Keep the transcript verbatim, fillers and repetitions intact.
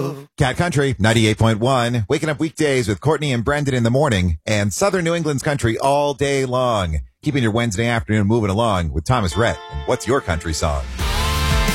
Cat Country ninety-eight point one, waking up weekdays with Courtney and Brendan in the morning, and Southern New England's country all day long. Keeping your Wednesday afternoon moving along with Thomas Rhett and What's Your Country Song?